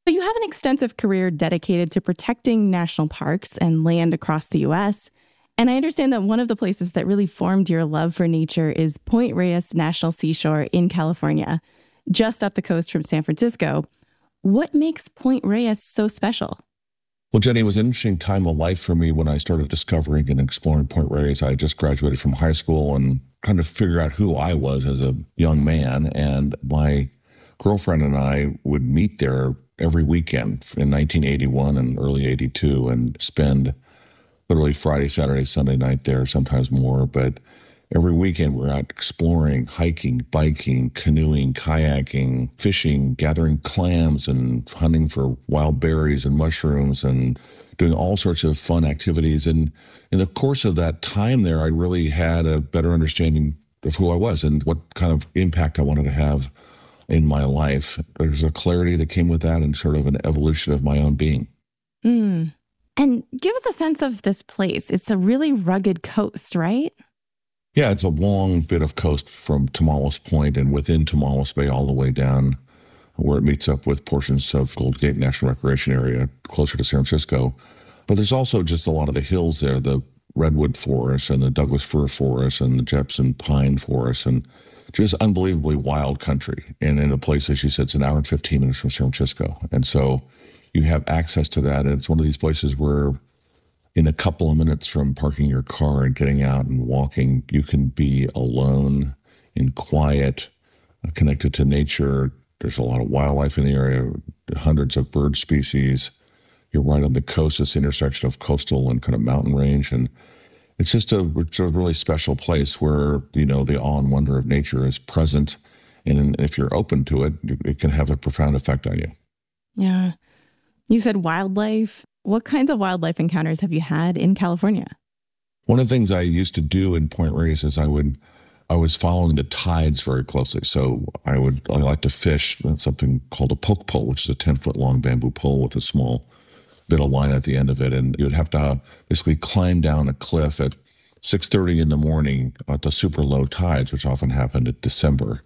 But you have an extensive career dedicated to protecting national parks and land across the U.S. And I understand that one of the places that really formed your love for nature is Point Reyes National Seashore in California, just up the coast from San Francisco. What makes Point Reyes so special? Well, Jenny, it was an interesting time of life for me when I started discovering and exploring Point Reyes. I just graduated from high school and trying to figure out who I was as a young man. And my girlfriend and I would meet there every weekend in 1981 and early 82 and spend literally Friday, Saturday, Sunday night there, sometimes more. But every weekend we're out exploring, hiking, biking, canoeing, kayaking, fishing, gathering clams and hunting for wild berries and mushrooms and doing all sorts of fun activities. And in the course of that time there, I really had a better understanding of who I was and what kind of impact I wanted to have in my life. There's a clarity that came with that and sort of an evolution of my own being. Mm. And give us a sense of this place. It's a really rugged coast, right? Yeah, it's a long bit of coast from Tomales Point and within Tomales Bay all the way down where it meets up with portions of Gold Gate National Recreation Area closer to San Francisco. But there's also just a lot of the hills there, the redwood forest and the Douglas fir forest and the Jepson pine forest and just unbelievably wild country. And in a place, as you said, it's an hour and 15 minutes from San Francisco. And so you have access to that. And it's one of these places where in a couple of minutes from parking your car and getting out and walking, you can be alone, in quiet, connected to nature. There's a lot of wildlife in the area, hundreds of bird species. You're right on the coast, this intersection of coastal and kind of mountain range. And it's a really special place where, the awe and wonder of nature is present. And if you're open to it, it can have a profound effect on you. Yeah. You said wildlife. What kinds of wildlife encounters have you had in California? One of the things I used to do in Point Reyes is I was following the tides very closely. So I like to fish something called a poke pole, which is a 10-foot long bamboo pole with a small bit of line at the end of it. And you'd have to basically climb down a cliff at 6:30 in the morning at the super low tides, which often happened in December.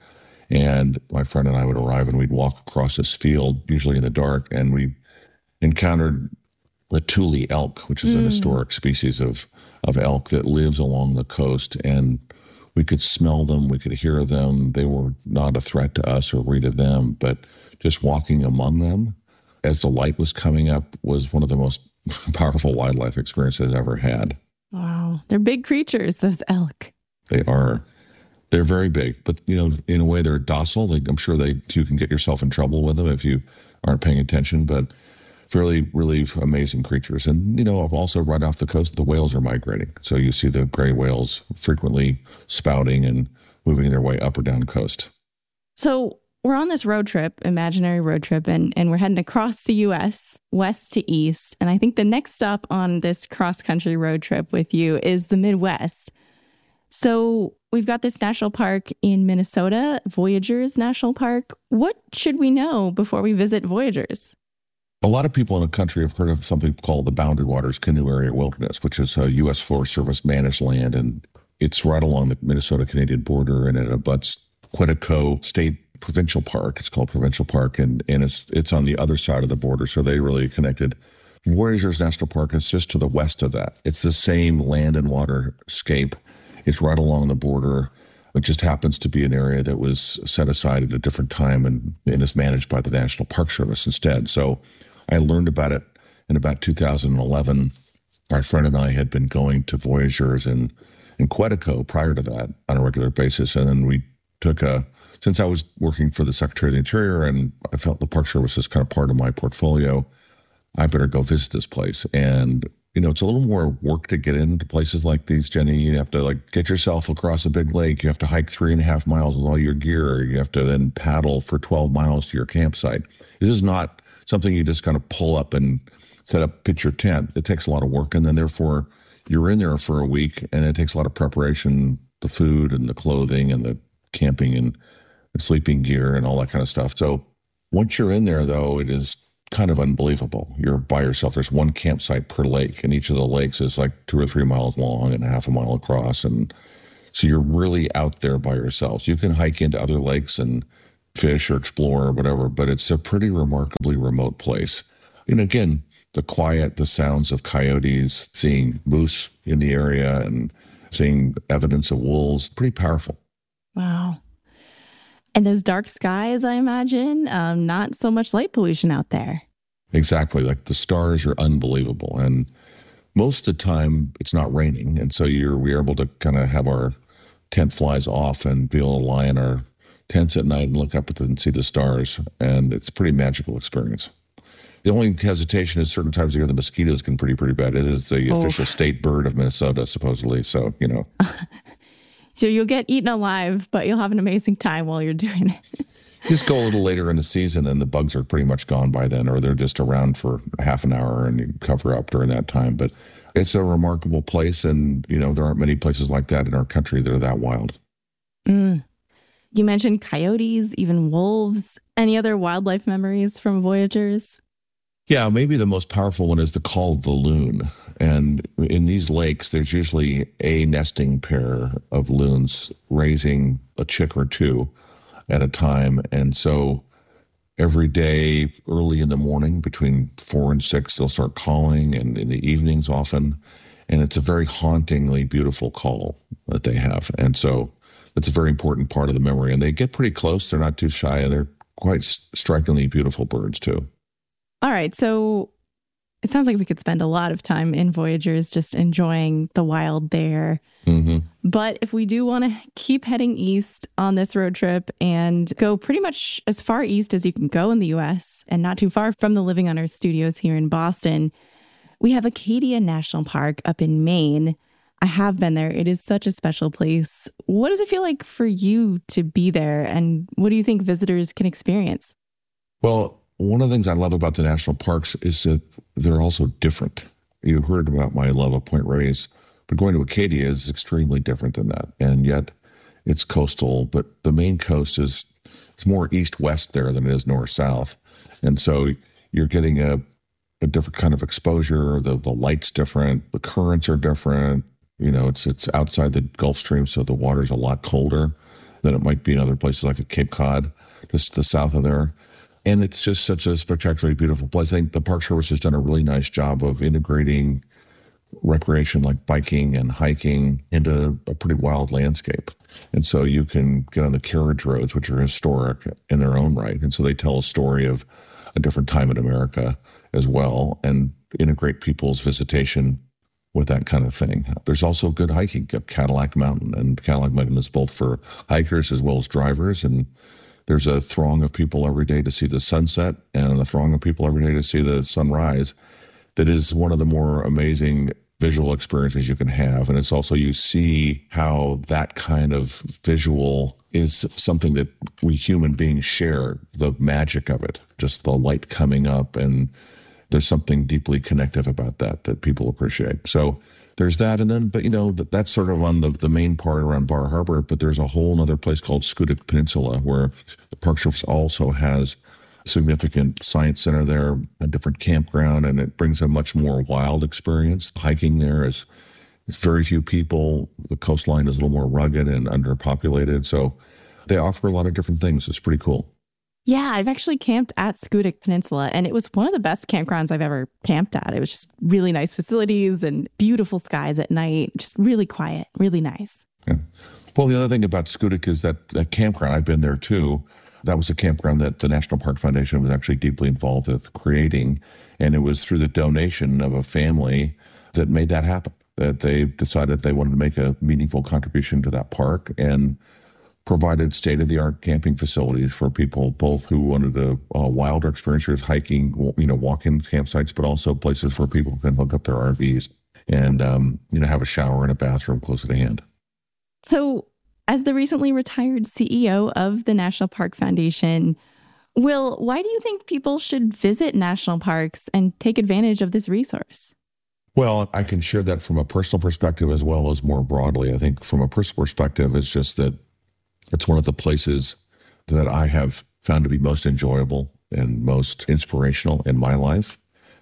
And my friend and I would arrive and we'd walk across this field, usually in the dark, and we encountered the Tule elk, which is an historic species of elk that lives along the coast. And we could smell them, we could hear them. They were not a threat to us or we to them, but just walking among them as the light was coming up was one of the most powerful wildlife experiences I've ever had. Wow. They're big creatures, those elk. They are. They're very big, but in a way they're docile. I'm sure you can get yourself in trouble with them if you aren't paying attention, but really, really amazing creatures. And, also right off the coast, the whales are migrating. So you see the gray whales frequently spouting and moving their way up or down coast. So we're on this road trip, imaginary road trip, and we're heading across the U.S., west to east. And I think the next stop on this cross-country road trip with you is the Midwest. So we've got this national park in Minnesota, Voyageurs National Park. What should we know before we visit Voyageurs? A lot of people in the country have heard of something called the Boundary Waters Canoe Area Wilderness, which is a U.S. Forest Service managed land. And it's right along the Minnesota-Canadian border, and it abuts Quetico State Provincial Park. It's called Provincial Park, and it's on the other side of the border, so they really connected. Voyageurs National Park is just to the west of that. It's the same land and water scape. It's right along the border. It just happens to be an area that was set aside at a different time and is managed by the National Park Service instead. So I learned about it in about 2011. My friend and I had been going to Voyageurs in Quetico prior to that on a regular basis, and then we took since I was working for the Secretary of the Interior and I felt the Park Service is kind of part of my portfolio, I better go visit this place. And, it's a little more work to get into places like these, Jenny. You have to get yourself across a big lake. You have to hike 3.5 miles with all your gear. You have to then paddle for 12 miles to your campsite. This is not something you just kind of pull up and pitch your tent. It takes a lot of work. And then therefore you're in there for a week and it takes a lot of preparation, the food and the clothing and the camping and the sleeping gear and all that kind of stuff. So once you're in there, though, it is kind of unbelievable. You're by yourself. There's one campsite per lake, and each of the lakes is 2 or 3 miles long and half a mile across. And so you're really out there by yourself. You can hike into other lakes and fish or explore or whatever, but it's a pretty remarkably remote place. And again, the quiet, the sounds of coyotes, seeing moose in the area and seeing evidence of wolves, pretty powerful. Wow. And those dark skies, I imagine, not so much light pollution out there. Exactly. Like the stars are unbelievable. And most of the time it's not raining. And so we're able to kind of have our tent flies off and be able to lie in our tents at night and look up at and see the stars. And it's a pretty magical experience. The only hesitation is certain times of year the mosquitoes can pretty bad. It is the official state bird of Minnesota, supposedly. So, So you'll get eaten alive, but you'll have an amazing time while you're doing it. Just go a little later in the season and the bugs are pretty much gone by then, or they're just around for half an hour and you cover up during that time. But it's a remarkable place. And, there aren't many places like that in our country that are that wild. Mm. You mentioned coyotes, even wolves. Any other wildlife memories from Voyagers? Yeah, maybe the most powerful one is the call of the loon. And in these lakes, there's usually a nesting pair of loons raising a chick or two at a time. And so every day, early in the morning, between 4 and 6, they'll start calling, and in the evenings often. And it's a very hauntingly beautiful call that they have. And so that's a very important part of the memory. And they get pretty close. They're not too shy, and they're quite strikingly beautiful birds, too. All right. So it sounds like we could spend a lot of time in Voyagers just enjoying the wild there. Mm-hmm. But if we do want to keep heading east on this road trip and go pretty much as far east as you can go in the U.S. and not too far from the Living on Earth studios here in Boston, we have Acadia National Park up in Maine. I have been there. It is such a special place. What does it feel like for you to be there? And what do you think visitors can experience? Well, one of the things I love about the national parks is that they're also different. You heard about my love of Point Reyes, but going to Acadia is extremely different than that. And yet it's coastal, but the main coast it's more east-west there than it is north-south. And so you're getting a different kind of exposure. The light's different. The currents are different. It's outside the Gulf Stream, so the water's a lot colder than it might be in other places like at Cape Cod, just to the south of there. And it's just such a spectacularly beautiful place. I think the Park Service has done a really nice job of integrating recreation like biking and hiking into a pretty wild landscape. And so you can get on the carriage roads, which are historic in their own right. And so they tell a story of a different time in America as well, and integrate people's visitation with that kind of thing. There's also good hiking up Cadillac Mountain, and Cadillac Mountain is both for hikers as well as drivers. And there's a throng of people every day to see the sunset and a throng of people every day to see the sunrise. That is one of the more amazing visual experiences you can have. And it's also, you see how that kind of visual is something that we human beings share, the magic of it, just the light coming up. And there's something deeply connective about that people appreciate. So there's that. And then, but that's sort of on the main part around Bar Harbor, but there's a whole other place called Schoodic Peninsula where the Park Service also has a significant science center there, a different campground, and it brings a much more wild experience. Hiking there is very few people. The coastline is a little more rugged and underpopulated. So they offer a lot of different things. It's pretty cool. Yeah, I've actually camped at Schoodic Peninsula, and it was one of the best campgrounds I've ever camped at. It was just really nice facilities and beautiful skies at night, just really quiet, really nice. Yeah. Well, the other thing about Schoodic is that campground, I've been there too. That was a campground that the National Park Foundation was actually deeply involved with creating, and it was through the donation of a family that made that happen, that they decided they wanted to make a meaningful contribution to that park and provided state-of-the-art camping facilities for people, both who wanted a wilder experiences, hiking, walk-in campsites, but also places where people can hook up their RVs and, have a shower and a bathroom close at hand. So as the recently retired CEO of the National Park Foundation, Will, why do you think people should visit national parks and take advantage of this resource? Well, I can share that from a personal perspective as well as more broadly. I think from a personal perspective, it's just that it's one of the places that I have found to be most enjoyable and most inspirational in my life.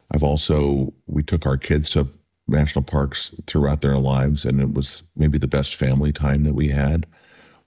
We took our kids to national parks throughout their lives, and it was maybe the best family time that we had.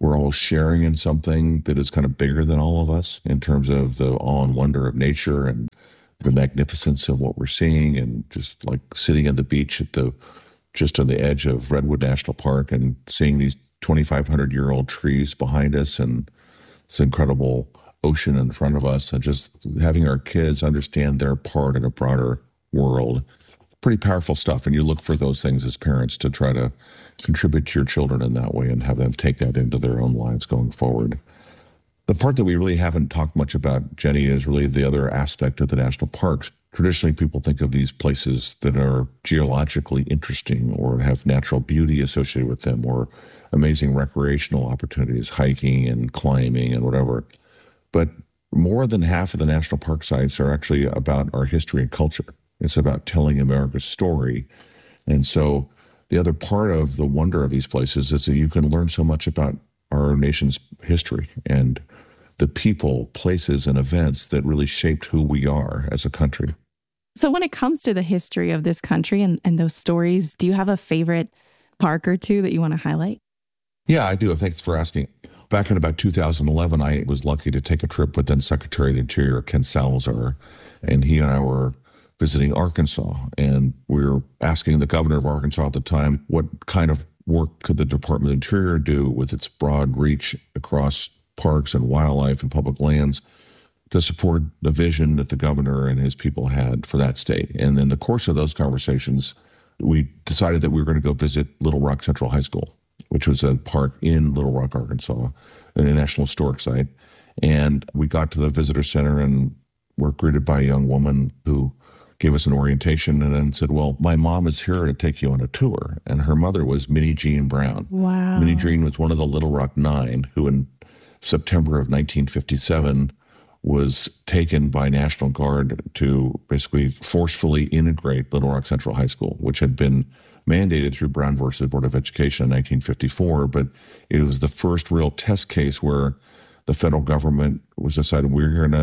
we're all sharing in something that is kind of bigger than all of us in terms of the awe and wonder of nature and the magnificence of what we're seeing, and just like sitting on the beach just on the edge of Redwood National Park and seeing these 2,500-year-old trees behind us and this incredible ocean in front of us, and just having our kids understand their part in a broader world. Pretty powerful stuff. And you look for those things as parents to try to contribute to your children in that way and have them take that into their own lives going forward. The part that we really haven't talked much about, Jenny, is really the other aspect of the national parks. Traditionally, people think of these places that are geologically interesting or have natural beauty associated with them, or amazing recreational opportunities, hiking and climbing and whatever. But more than half of the national park sites are actually about our history and culture. It's about telling America's story. And so the other part of the wonder of these places is that you can learn so much about our nation's history and the people, places, and events that really shaped who we are as a country. So when it comes to the history of this country and those stories, do you have a favorite park or two that you want to highlight? Yeah, I do. Thanks for asking. Back in about 2011, I was lucky to take a trip with then Secretary of the Interior, Ken Salazar, and he and I were visiting Arkansas. And we were asking the governor of Arkansas at the time, what kind of work could the Department of the Interior do with its broad reach across parks and wildlife and public lands to support the vision that the governor and his people had for that state. And in the course of those conversations, we decided that we were going to go visit Little Rock Central High School, which was a park in Little Rock, Arkansas, a National Historic Site. And we got to the visitor center and were greeted by a young woman who gave us an orientation and then said, well, my mom is here to take you on a tour. And her mother was Minnie Jean Brown. Wow. Minnie Jean was one of the Little Rock Nine who in September of 1957 was taken by National Guard to basically forcefully integrate Little Rock Central High School, which had been mandated through Brown versus Board of Education in 1954. But it was the first real test case where the federal government was decided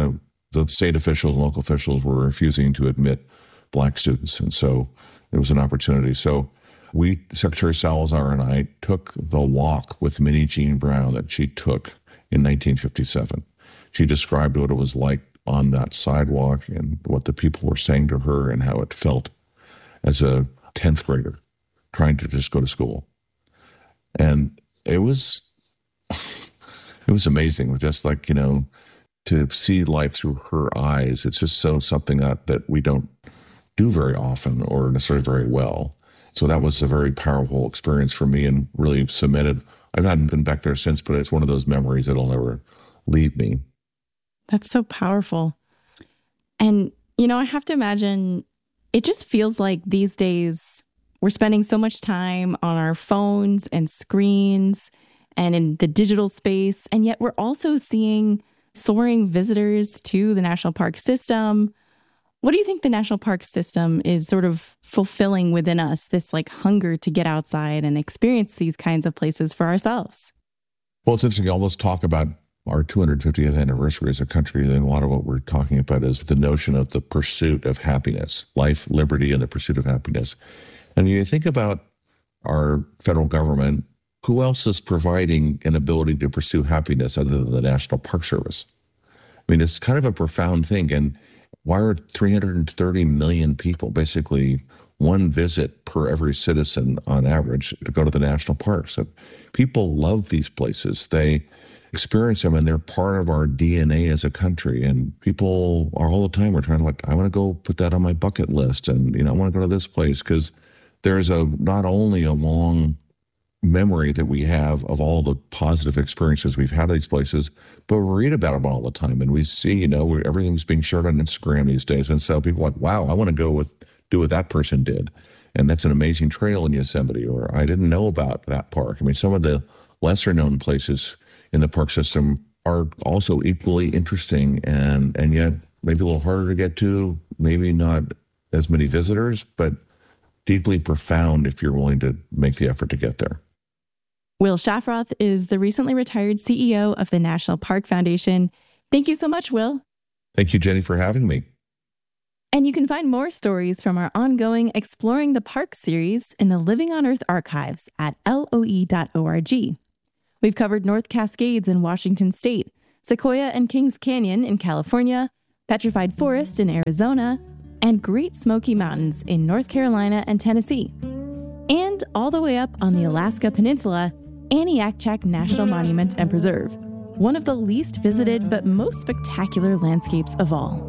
the state officials and local officials were refusing to admit black students. And so it was an opportunity. So Secretary Salazar and I took the walk with Minnie Jean Brown that she took in 1957. She described what it was like on that sidewalk and what the people were saying to her and how it felt as a 10th grader trying to just go to school. And it was amazing. Just like, to see life through her eyes. It's just something that we don't do very often or necessarily very well. So that was a very powerful experience for me and really cemented. I've not been back there since, but it's one of those memories that'll never leave me. That's so powerful. And, I have to imagine it just feels like these days we're spending so much time on our phones and screens and in the digital space. And yet we're also seeing soaring visitors to the national park system. What do you think the national park system is sort of fulfilling within us, this like hunger to get outside and experience these kinds of places for ourselves? Well, it's interesting. All this talk about our 250th anniversary as a country, and a lot of what we're talking about is the notion of the pursuit of happiness, life, liberty, and the pursuit of happiness. And you think about our federal government, who else is providing an ability to pursue happiness other than the National Park Service? I mean, it's kind of a profound thing. And why are 330 million people, basically one visit per every citizen on average, to go to the national parks? So people love these places. They experience them and they're part of our DNA as a country. And people are all the time, we're trying to I want to go put that on my bucket list. And, I want to go to this place because there's not only a long memory that we have of all the positive experiences we've had at these places, but we read about them all the time. And we see, everything's being shared on Instagram these days. And so people are like, wow, I want to do what that person did. And that's an amazing trail in Yosemite, or I didn't know about that park. I mean, some of the lesser known places in the park system are also equally interesting and yet maybe a little harder to get to, maybe not as many visitors, but deeply profound if you're willing to make the effort to get there. Will Shafroth is the recently retired CEO of the National Park Foundation. Thank you so much, Will. Thank you, Jenny, for having me. And you can find more stories from our ongoing Exploring the Park series in the Living on Earth archives at loe.org. We've covered North Cascades in Washington State, Sequoia and Kings Canyon in California, Petrified Forest in Arizona, and Great Smoky Mountains in North Carolina and Tennessee. And all the way up on the Alaska Peninsula, Aniakchak National Monument and Preserve, one of the least visited but most spectacular landscapes of all.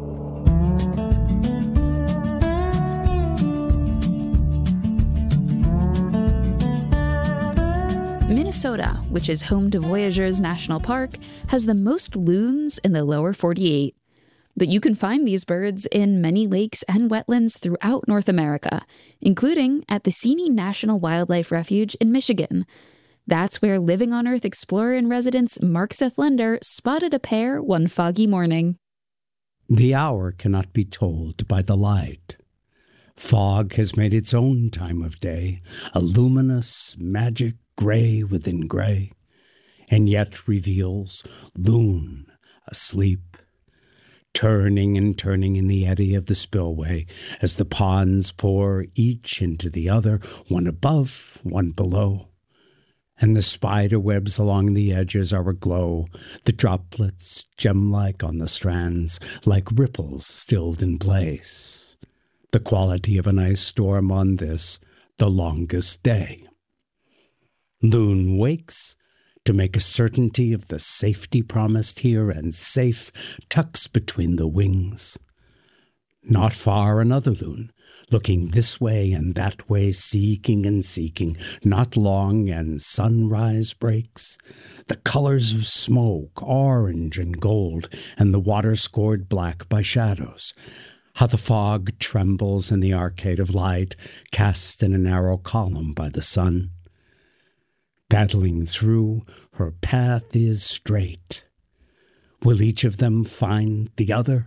Minnesota, which is home to Voyageurs National Park, has the most loons in the lower 48. But you can find these birds in many lakes and wetlands throughout North America, including at the Seney National Wildlife Refuge in Michigan. That's where Living on Earth explorer-in-residence Mark Seth Lender spotted a pair one foggy morning. The hour cannot be told by the light. Fog has made its own time of day, a luminous, magic gray within gray, and yet reveals loon asleep, turning and turning in the eddy of the spillway as the ponds pour each into the other, one above, one below. And the spider webs along the edges are aglow, the droplets gem-like on the strands, like ripples stilled in place. The quality of an ice storm on this, the longest day. Loon wakes to make a certainty of the safety promised here, and safe tucks between the wings. Not far another loon, looking this way and that way, seeking and seeking. Not long, and sunrise breaks. The colors of smoke, orange and gold, and the water scored black by shadows. How the fog trembles in the arcade of light, cast in a narrow column by the sun. Battling through, her path is straight. Will each of them find the other?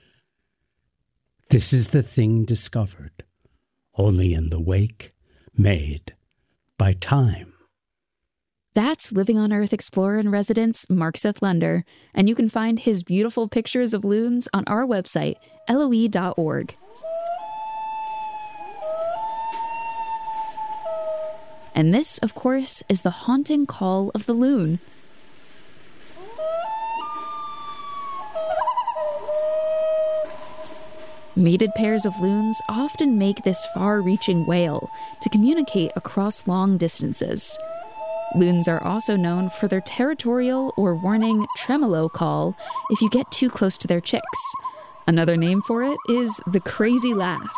This is the thing discovered, only in the wake made by time. That's Living on Earth explorer-in-residence Mark Seth Lender, and you can find his beautiful pictures of loons on our website, LOE.org. And this, of course, is the haunting call of the loon. Mated pairs of loons often make this far-reaching wail to communicate across long distances. Loons are also known for their territorial or warning tremolo call if you get too close to their chicks. Another name for it is the crazy laugh.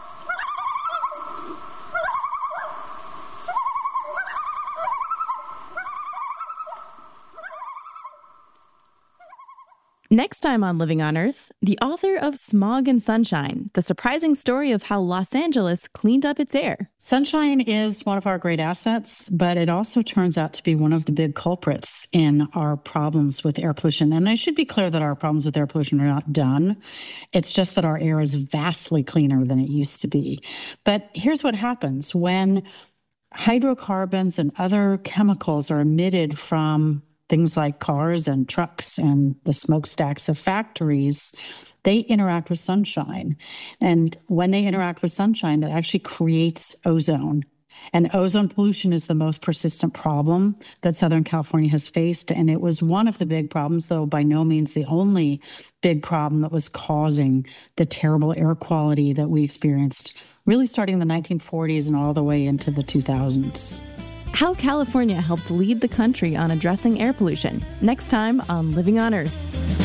Next time on Living on Earth, the author of Smog and Sunshine, the surprising story of how Los Angeles cleaned up its air. Sunshine is one of our great assets, but it also turns out to be one of the big culprits in our problems with air pollution. And I should be clear that our problems with air pollution are not done. It's just that our air is vastly cleaner than it used to be. But here's what happens when hydrocarbons and other chemicals are emitted from things like cars and trucks and the smokestacks of factories. They interact with sunshine. And when they interact with sunshine, that actually creates ozone. And ozone pollution is the most persistent problem that Southern California has faced. And it was one of the big problems, though by no means the only big problem that was causing the terrible air quality that we experienced, really starting in the 1940s and all the way into the 2000s. How California helped lead the country on addressing air pollution. Next time on Living on Earth.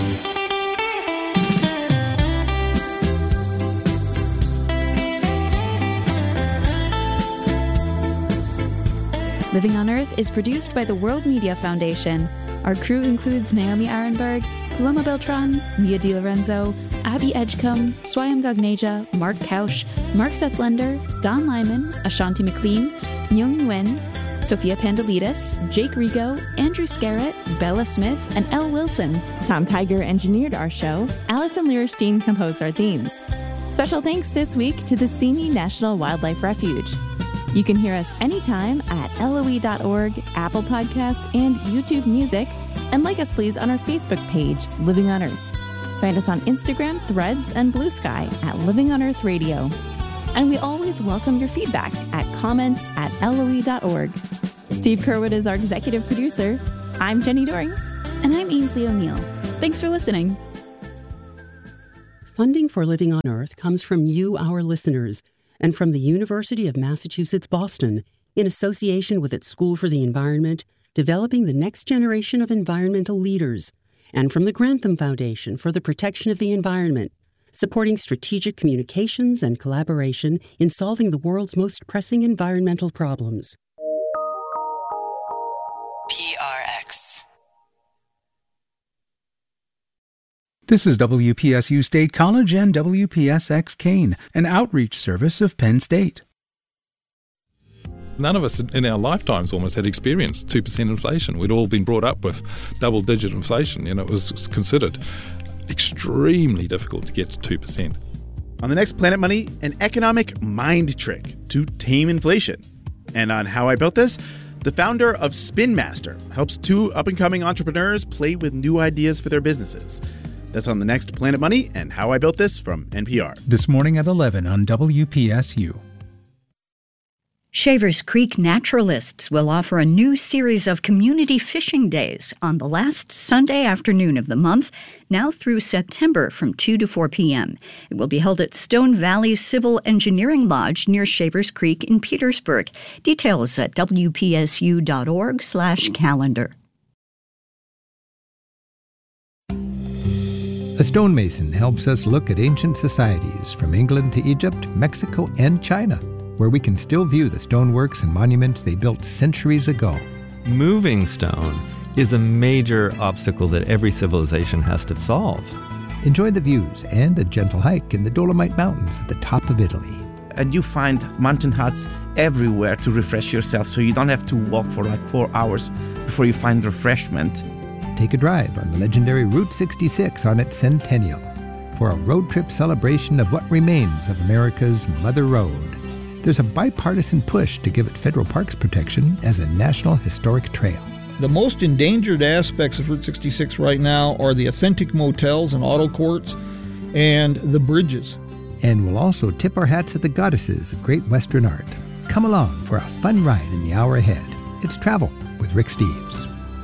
Living on Earth is produced by the World Media Foundation. Our crew includes Naomi Arenberg, Paloma Beltran, Mia DiLorenzo, Abby Edgecombe, Swayam Gagneja, Mark Kausch, Mark Seth Lender, Don Lyman, Ashanti McLean, Myung Nguyen, Sophia Pandelides, Jake Rigo, Andrew Scarrett, Bella Smith, and Elle Wilson. Tom Tiger engineered our show. Allison Lierstein composed our themes. Special thanks this week to the Seney National Wildlife Refuge. You can hear us anytime at LOE.org, Apple Podcasts, and YouTube Music. And like us, please, on our Facebook page, Living on Earth. Find us on Instagram, Threads, and Blue Sky at Living on Earth Radio. And we always welcome your feedback at comments@LOE.org. Steve Curwood is our executive producer. I'm Jenny Doring. And I'm Ainsley O'Neill. Thanks for listening. Funding for Living on Earth comes from you, our listeners, and from the University of Massachusetts, Boston, in association with its School for the Environment, developing the next generation of environmental leaders, and from the Grantham Foundation for the Protection of the Environment, supporting strategic communications and collaboration in solving the world's most pressing environmental problems. PRX. This is WPSU State College and WPSX Kane, an outreach service of Penn State. None of us in our lifetimes almost had experienced 2% inflation. We'd all been brought up with double-digit inflation. It was considered extremely difficult to get to 2%. On the next Planet Money, an economic mind trick to tame inflation. And on How I Built This, the founder of Spin Master helps two up-and-coming entrepreneurs play with new ideas for their businesses. That's on the next Planet Money and How I Built This from NPR. This morning at 11 on WPSU. Shavers Creek Naturalists will offer a new series of community fishing days on the last Sunday afternoon of the month, now through September from 2 to 4 p.m. It will be held at Stone Valley Civil Engineering Lodge near Shavers Creek in Petersburg. Details at wpsu.org/calendar. A stonemason helps us look at ancient societies from England to Egypt, Mexico, and China, where we can still view the stoneworks and monuments they built centuries ago. Moving stone is a major obstacle that every civilization has to solve. Enjoy the views and a gentle hike in the Dolomite Mountains at the top of Italy. And you find mountain huts everywhere to refresh yourself, so you don't have to walk for like 4 hours before you find refreshment. Take a drive on the legendary Route 66 on its centennial for a road trip celebration of what remains of America's Mother Road. There's a bipartisan push to give it federal parks protection as a National Historic Trail. The most endangered aspects of Route 66 right now are the authentic motels and auto courts and the bridges. And we'll also tip our hats at the goddesses of great Western art. Come along for a fun ride in the hour ahead. It's Travel with Rick Steves.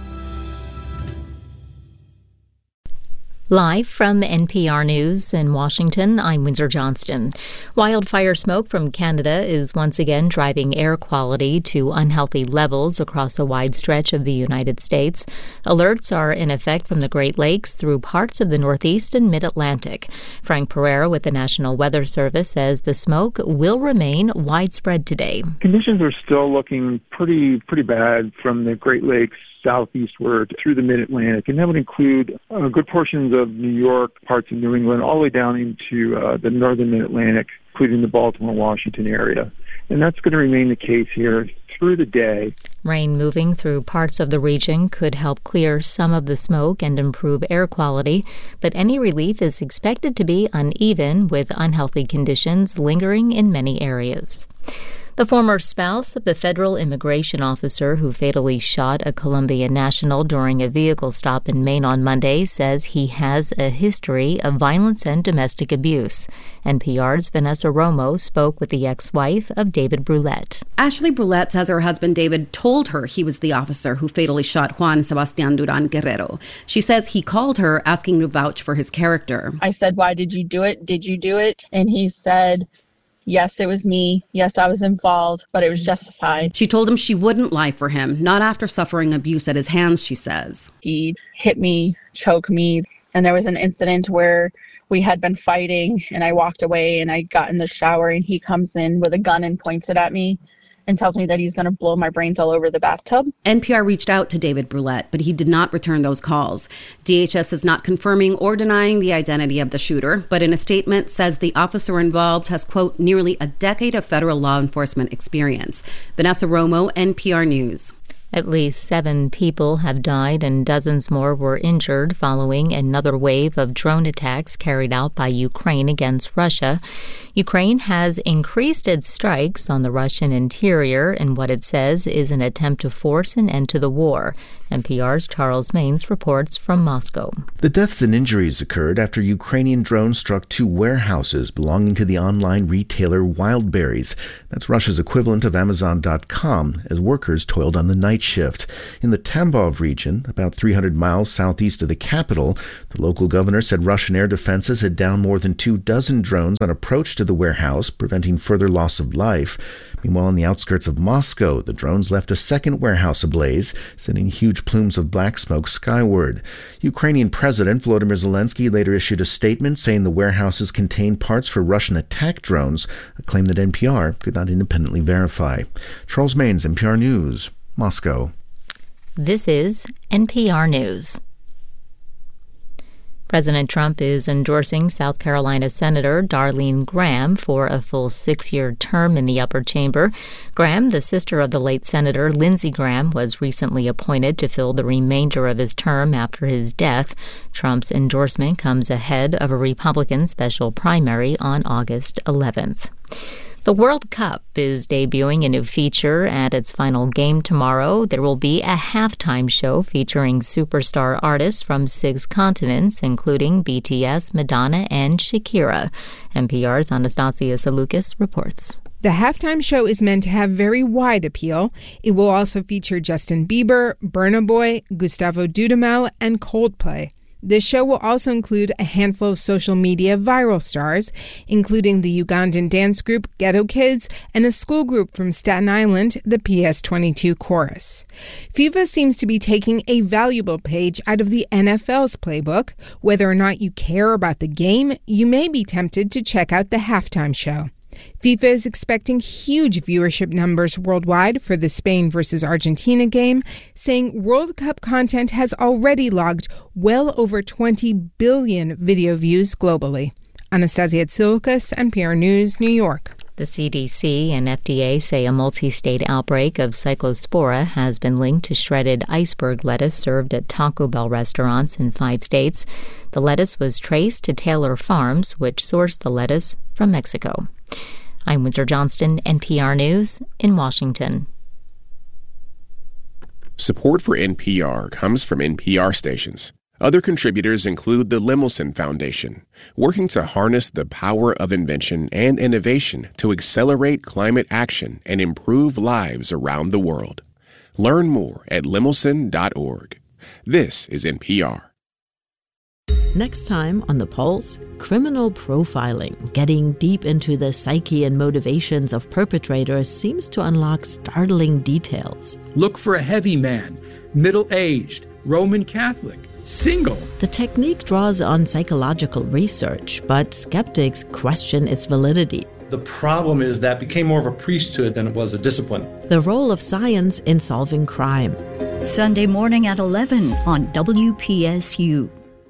Live from NPR News in Washington, I'm Windsor Johnston. Wildfire smoke from Canada is once again driving air quality to unhealthy levels across a wide stretch of the United States. Alerts are in effect from the Great Lakes through parts of the Northeast and Mid-Atlantic. Frank Pereira with the National Weather Service says the smoke will remain widespread today. Conditions are still looking pretty bad from the Great Lakes southeastward through the Mid-Atlantic, and that would include good portions of New York, parts of New England, all the way down into the northern Mid-Atlantic, including the Baltimore, Washington area. And that's going to remain the case here through the day. Rain moving through parts of the region could help clear some of the smoke and improve air quality, but any relief is expected to be uneven, with unhealthy conditions lingering in many areas. The former spouse of the federal immigration officer who fatally shot a Colombian national during a vehicle stop in Maine on Monday says he has a history of violence and domestic abuse. NPR's Vanessa Romo spoke with the ex-wife of David Brulette. Ashley Brulette says her husband David told her he was the officer who fatally shot Juan Sebastian Duran Guerrero. She says he called her asking to vouch for his character. I said, "Why did you do it? Did you do it?" And he said, "Yes, it was me. Yes, I was involved, but it was justified." She told him she wouldn't lie for him, not after suffering abuse at his hands, she says. He hit me, choked me, and there was an incident where we had been fighting, and I walked away, and I got in the shower, and he comes in with a gun and points it at me and tells me that he's going to blow my brains all over the bathtub. NPR reached out to David Brulette, but he did not return those calls. DHS is not confirming or denying the identity of the shooter, but in a statement says the officer involved has, quote, nearly a decade of federal law enforcement experience. Vanessa Romo, NPR News. At least 7 people have died and dozens more were injured following another wave of drone attacks carried out by Ukraine against Russia. Ukraine has increased its strikes on the Russian interior in what it says is an attempt to force an end to the war. NPR's Charles Maines reports from Moscow. The deaths and injuries occurred after Ukrainian drones struck 2 warehouses belonging to the online retailer Wildberries. That's Russia's equivalent of Amazon.com, as workers toiled on the night shift. In the Tambov region, about 300 miles southeast of the capital, the local governor said Russian air defenses had downed more than 24 drones on approach to the warehouse, preventing further loss of life. Meanwhile, on the outskirts of Moscow, the drones left a second warehouse ablaze, sending huge plumes of black smoke skyward. Ukrainian President Volodymyr Zelensky later issued a statement saying the warehouses contained parts for Russian attack drones, a claim that NPR could not independently verify. Charles Maines, NPR News, Moscow. This is NPR News. President Trump is endorsing South Carolina Senator Darlene Graham for a full 6-year term in the upper chamber. Graham, the sister of the late Senator Lindsey Graham, was recently appointed to fill the remainder of his term after his death. Trump's endorsement comes ahead of a Republican special primary on August 11th. The World Cup is debuting a new feature at its final game tomorrow. There will be a halftime show featuring superstar artists from 6 continents, including BTS, Madonna, and Shakira. NPR's Anastasia Salukas reports. The halftime show is meant to have very wide appeal. It will also feature Justin Bieber, Burna Boy, Gustavo Dudamel, and Coldplay. This show will also include a handful of social media viral stars, including the Ugandan dance group Ghetto Kids and a school group from Staten Island, the PS22 Chorus. FIFA seems to be taking a valuable page out of the NFL's playbook. Whether or not you care about the game, you may be tempted to check out the halftime show. FIFA is expecting huge viewership numbers worldwide for the Spain versus Argentina game, saying World Cup content has already logged well over 20 billion video views globally. Anastasia Tsoukas, NPR News, New York. The CDC and FDA say a multi-state outbreak of Cyclospora has been linked to shredded iceberg lettuce served at Taco Bell restaurants in 5 states. The lettuce was traced to Taylor Farms, which sourced the lettuce from Mexico. I'm Windsor Johnston, NPR News in Washington. Support for NPR comes from NPR stations. Other contributors include the Lemelson Foundation, working to harness the power of invention and innovation to accelerate climate action and improve lives around the world. Learn more at lemelson.org. This is NPR. Next time on The Pulse, criminal profiling. Getting deep into the psyche and motivations of perpetrators seems to unlock startling details. Look for a heavy man, middle-aged, Roman Catholic, single. The technique draws on psychological research, but skeptics question its validity. The problem is that it became more of a priesthood than it was a discipline. The role of science in solving crime. Sunday morning at 11 on WPSU.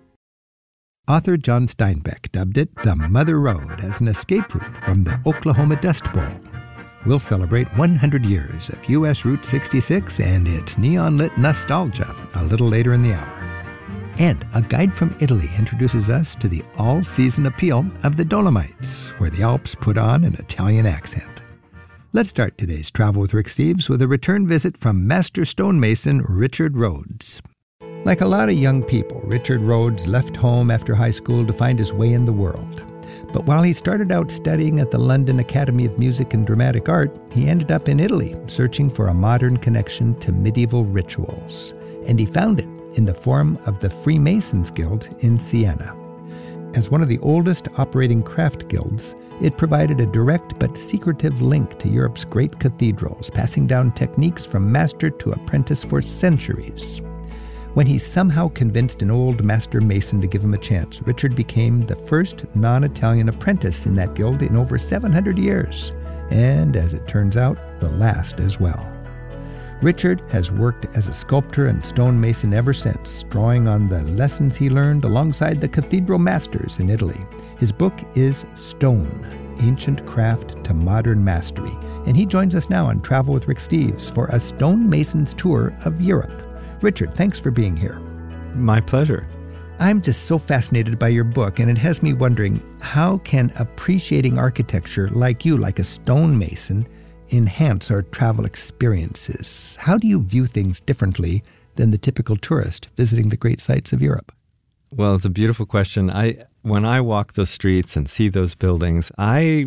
Author John Steinbeck dubbed it the Mother Road as an escape route from the Oklahoma Dust Bowl. We'll celebrate 100 years of U.S. Route 66 and its neon-lit nostalgia a little later in the hour. And a guide from Italy introduces us to the all-season appeal of the Dolomites, where the Alps put on an Italian accent. Let's start today's Travel with Rick Steves with a return visit from master stonemason Richard Rhodes. Like a lot of young people, Richard Rhodes left home after high school to find his way in the world. But while he started out studying at the London Academy of Music and Dramatic Art, he ended up in Italy, searching for a modern connection to medieval rituals. And he found it in the form of the Freemasons Guild in Siena. As one of the oldest operating craft guilds, it provided a direct but secretive link to Europe's great cathedrals, passing down techniques from master to apprentice for centuries. When he somehow convinced an old master mason to give him a chance, Richard became the first non-Italian apprentice in that guild in over 700 years, and as it turns out, the last as well. Richard has worked as a sculptor and stonemason ever since, drawing on the lessons he learned alongside the cathedral masters in Italy. His book is Stone, Ancient Craft to Modern Mastery. And he joins us now on Travel with Rick Steves for a stonemason's tour of Europe. Richard, thanks for being here. My pleasure. I'm just so fascinated by your book, and it has me wondering, how can appreciating architecture like you, like a stonemason, enhance our travel experiences? How do you view things differently than the typical tourist visiting the great sites of Europe? Well, it's a beautiful question. When I walk those streets and see those buildings, I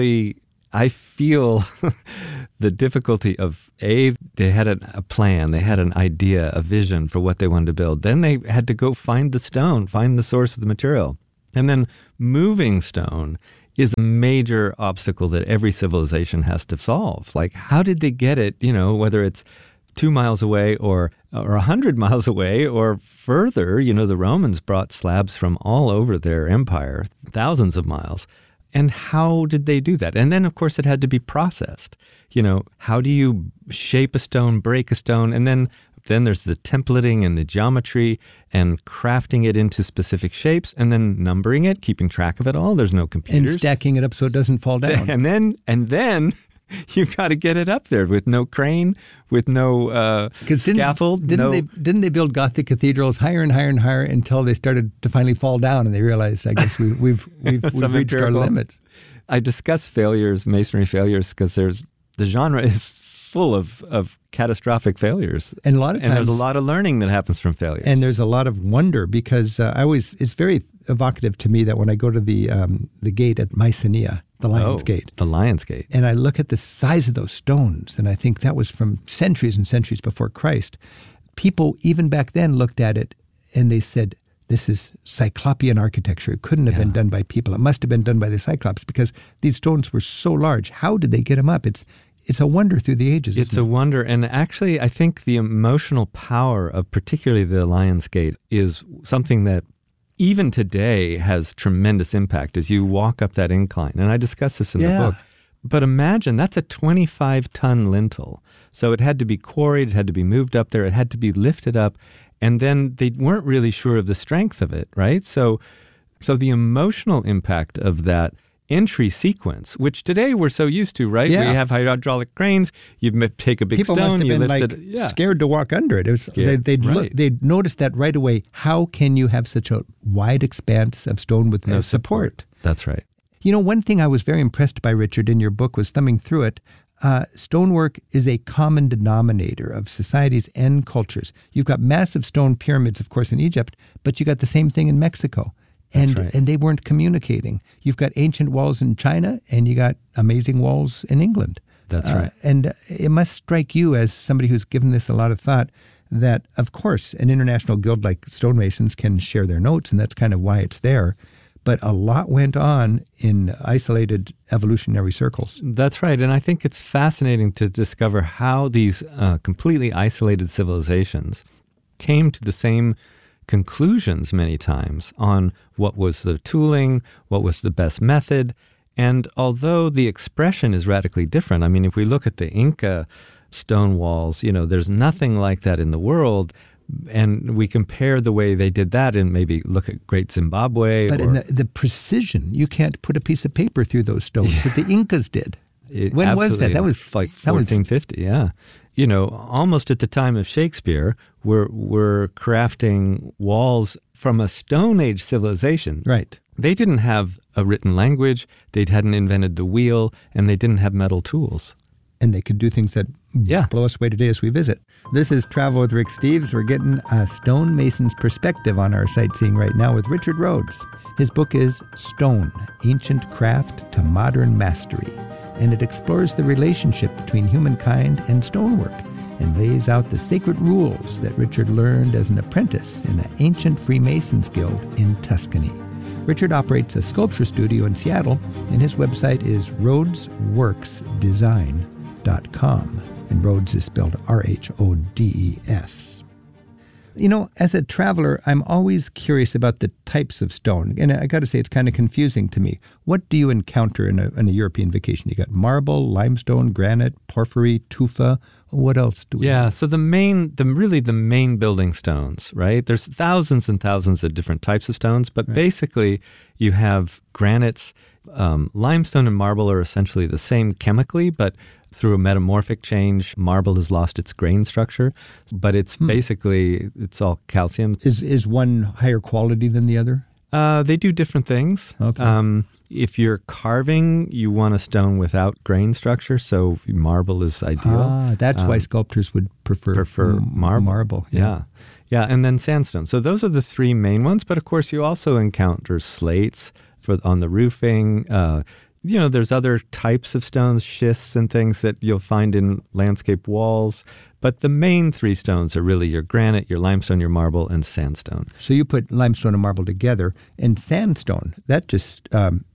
feel the difficulty of, they had a plan, they had an idea, a vision for what they wanted to build. Then they had to go find the stone, find the source of the material. And then moving stone is a major obstacle that every civilization has to solve. Like, how did they get it, whether it's 2 miles away or 100 miles away or further? The Romans brought slabs from all over their empire, thousands of miles. And how did they do that? And then, of course, it had to be processed. How do you shape a stone, break a stone? And then there's the templating and the geometry and crafting it into specific shapes and then numbering it, keeping track of it all. There's no computers. And stacking it up so it doesn't fall down. And then you've got to get it up there with no crane, with no scaffold. Didn't they build Gothic cathedrals higher and higher and higher until they started to finally fall down, and they realized, I guess, we've reached our limits. I discuss failures, masonry failures, because the genre is full of catastrophic failures, and there's a lot of learning that happens from failures, and there's a lot of wonder, because it's very evocative to me that when I go to the gate at Mycenae, the Lion's Gate. The Lion's Gate. And I look at the size of those stones, and I think that was from centuries and centuries before Christ. People, even back then, looked at it, and they said, this is Cyclopean architecture. It couldn't have been done by people. It must have been done by the Cyclops, because these stones were so large. How did they get them up? It's a wonder through the ages. It's a wonder. And actually, I think the emotional power of particularly the Lion's Gate is something that even today has tremendous impact as you walk up that incline. And I discuss this in the book. But imagine, that's a 25-ton lintel. So it had to be quarried, it had to be moved up there, it had to be lifted up, and then they weren't really sure of the strength of it, right? So the emotional impact of that entry sequence, which today we're so used to, right? Yeah. We have hydraulic cranes, you take a big People stone, must have you been lift it. Scared to walk under it. They'd noticed that right away. How can you have such a wide expanse of stone with no support? That's right. One thing I was very impressed by, Richard, in your book was thumbing through it. Stonework is a common denominator of societies and cultures. You've got massive stone pyramids, of course, in Egypt, but you got the same thing in Mexico. And they weren't communicating. You've got ancient walls in China, and you got amazing walls in England. That's right. And it must strike you, as somebody who's given this a lot of thought, that, of course, an international guild like stonemasons can share their notes, and that's kind of why it's there. But a lot went on in isolated evolutionary circles. That's right. And I think it's fascinating to discover how these completely isolated civilizations came to the same conclusions many times on what was the tooling, what was the best method. And although the expression is radically different, I mean, if we look at the Inca stone walls, there's nothing like that in the world. And we compare the way they did that and maybe look at Great Zimbabwe. But in the precision, you can't put a piece of paper through those stones that the Incas did. When was that? That was like 1450, yeah. Almost at the time of Shakespeare, we're crafting walls from a Stone Age civilization. Right. They didn't have a written language, they hadn't invented the wheel, and they didn't have metal tools. And they could do things that blow us away today as we visit. This is Travel with Rick Steves. We're getting a stonemason's perspective on our sightseeing right now with Richard Rhodes. His book is Stone, Ancient Craft to Modern Mastery, and it explores the relationship between humankind and stonework and lays out the sacred rules that Richard learned as an apprentice in an ancient Freemasons guild in Tuscany. Richard operates a sculpture studio in Seattle, and his website is rhodesworksdesign.com. And Rhodes is spelled R-H-O-D-E-S. As a traveler, I'm always curious about the types of stone. And I got to say, it's kind of confusing to me. What do you encounter in a European vacation? You got marble, limestone, granite, porphyry, tufa. What else do we have? So the main building stones, right? There's thousands and thousands of different types of stones, but basically you have granites, Limestone and marble are essentially the same chemically, but through a metamorphic change, marble has lost its grain structure. But it's basically, it's all calcium. Is one higher quality than the other? They do different things. Okay. If you're carving, you want a stone without grain structure, so marble is ideal. That's why sculptors would prefer marble. Yeah, and then sandstone. So those are the three main ones. But of course, you also encounter slates on the roofing. There's other types of stones, schists and things that you'll find in landscape walls. But the main three stones are really your granite, your limestone, your marble, and sandstone. So you put limestone and marble together, and sandstone, that's just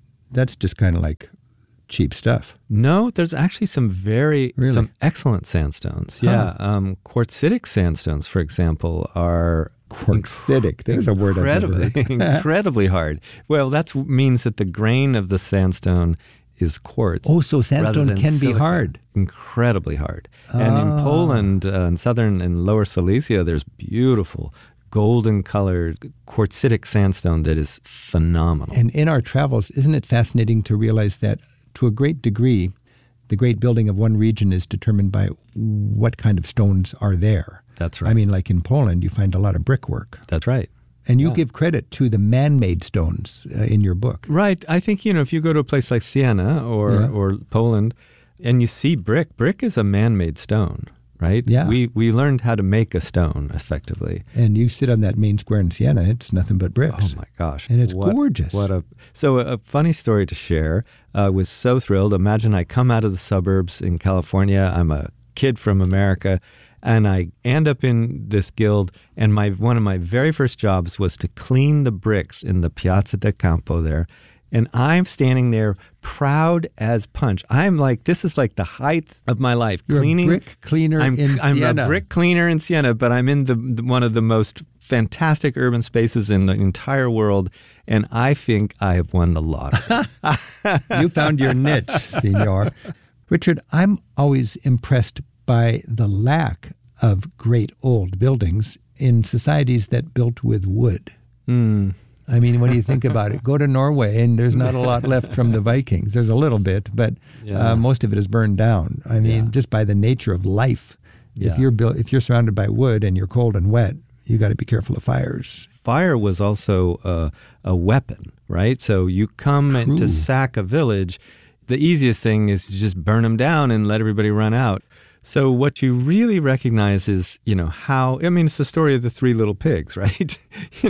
kind of like cheap stuff. No, there's actually some some excellent sandstones. Yeah, quartzitic sandstones, for example, are quartzitic. There's a word I've never heard. Incredibly hard. Well, that means that the grain of the sandstone is quartz. Oh, so sandstone can be hard. Incredibly hard. And in Poland, in southern and lower Silesia, there's beautiful golden-colored quartzitic sandstone that is phenomenal. And in our travels, isn't it fascinating to realize that, to a great degree, the great building of one region is determined by what kind of stones are there? That's right. I mean, like in Poland, you find a lot of brickwork. That's right. And you give credit to the man-made stones in your book. Right. I think, if you go to a place like Siena or Poland and you see brick is a man-made stone, right? Yeah. We learned how to make a stone effectively. And you sit on that main square in Siena, it's nothing but bricks. Oh, my gosh. And it's gorgeous. So a funny story to share. I was so thrilled. Imagine I come out of the suburbs in California. I'm a kid from America. And I end up in this guild, and one of my very first jobs was to clean the bricks in the Piazza del Campo there. And I'm standing there proud as punch. I'm like, this is like the height of my life. You're cleaning. A brick cleaner in Siena. I'm a brick cleaner in Siena, but I'm in one of the most fantastic urban spaces in the entire world, and I think I have won the lottery. You found your niche, Senor. Richard, I'm always impressed by the lack of great old buildings in societies that built with wood. I mean, when you think about it, go to Norway and there's not a lot left from the Vikings. There's a little bit, but most of it is burned down. I mean, just by the nature of life. Yeah. If you're surrounded by wood and you're cold and wet, you got to be careful of fires. Fire was also a weapon, right? So you come to sack a village, the easiest thing is to just burn them down and let everybody run out. So what you really recognize is, it's the story of the three little pigs, right?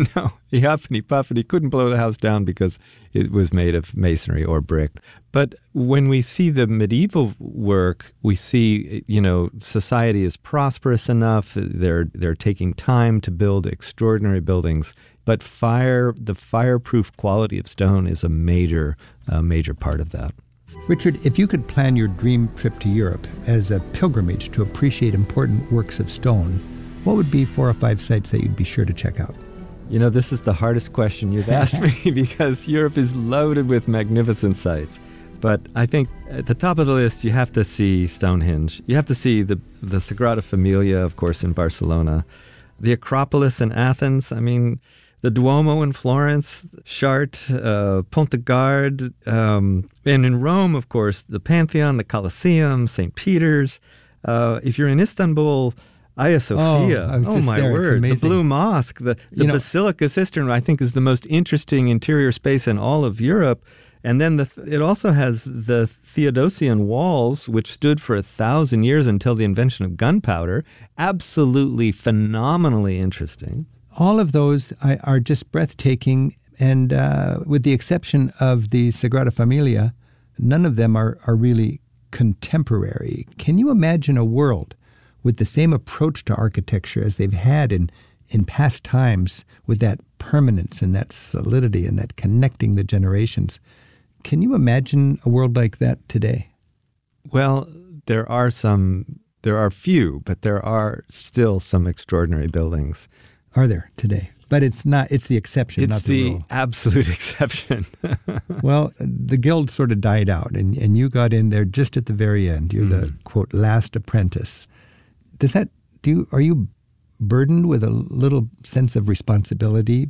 He huffed and he puffed and he couldn't blow the house down because it was made of masonry or brick. But when we see the medieval work, we see, society is prosperous enough. They're taking time to build extraordinary buildings. But the fireproof quality of stone is a major part of that. Richard, if you could plan your dream trip to Europe as a pilgrimage to appreciate important works of stone, what would be 4 or 5 sites that you'd be sure to check out? This is the hardest question you've asked me because Europe is loaded with magnificent sites. But I think at the top of the list, you have to see Stonehenge. You have to see the Sagrada Familia, of course, in Barcelona. The Acropolis in Athens. The Duomo in Florence, Chartres, Pont de Garde, and in Rome, of course, the Pantheon, the Colosseum, St. Peter's. If you're in Istanbul, Hagia Sophia. Oh my word! The Blue Mosque, the Basilica Sistine, I think, is the most interesting interior space in all of Europe. And then it also has the Theodosian walls, which stood for 1,000 years until the invention of gunpowder. Absolutely phenomenally interesting. All of those are just breathtaking, and with the exception of the Sagrada Familia, none of them are really contemporary. Can you imagine a world with the same approach to architecture as they've had in past times, with that permanence and that solidity and that connecting the generations? Can you imagine a world like that today? Well, there are few, but there are still some extraordinary buildings. Are there today? But it's the exception, not the rule. It's the absolute exception. Well, the guild sort of died out, and you got in there just at the very end. You're the, quote, last apprentice. Are you burdened with a little sense of responsibility?